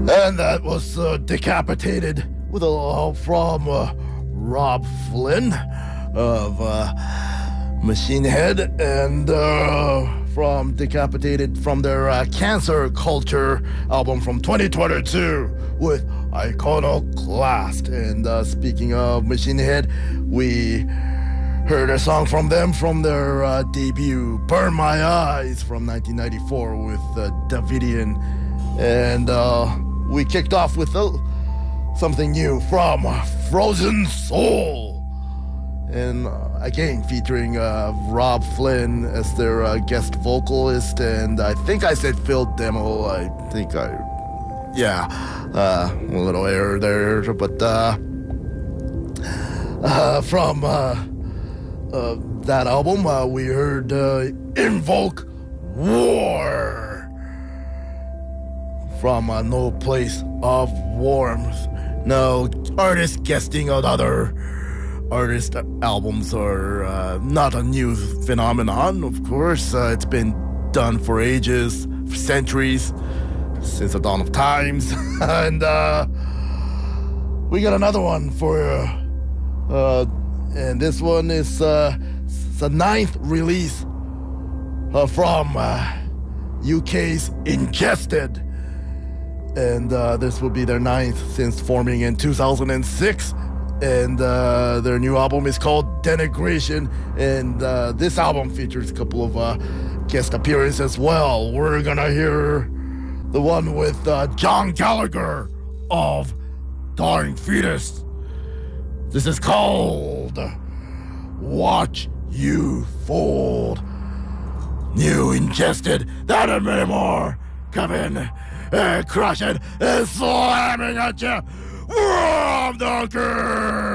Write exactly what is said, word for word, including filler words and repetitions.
And that was uh, Decapitated with a little help from uh, Rob Flynn of uh, Machine Head, and uh, from Decapitated from their uh, Cancer Culture album from twenty twenty-two with Iconoclast. And uh, speaking of Machine Head, we heard a song from them from their uh, debut Burn My Eyes from nineteen ninety-four with uh, Davidian. And uh, we kicked off with uh, something new from Frozen Soul. And uh, again, featuring uh, Rob Flynn as their uh, guest vocalist. And I think I said Phil Demo. I think I, yeah, uh, a little error there. But uh, uh, from uh, uh, that album, uh, we heard uh, Invoke War from uh, No Place of Warmth. Now, artists guesting on other artist albums are uh, not a new phenomenon, of course. Uh, it's been done for ages, for centuries, since the dawn of times. And uh, we got another one for uh, uh, and this one is uh, the ninth release uh, from uh, U K's Ingested. And uh, this will be their ninth since forming in two thousand six. And uh, their new album is called Denigration. And uh, this album features a couple of uh, guest appearances as well. We're gonna hear the one with uh, John Gallagher of Dying Fetus. This is called Watch You Fold. New Ingested, that and many more. Come in and crush it and slamming at you from the